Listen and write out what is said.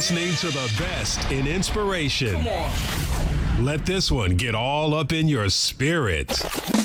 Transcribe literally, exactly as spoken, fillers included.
listening to the best in inspiration. Let this one get all up in your spirit.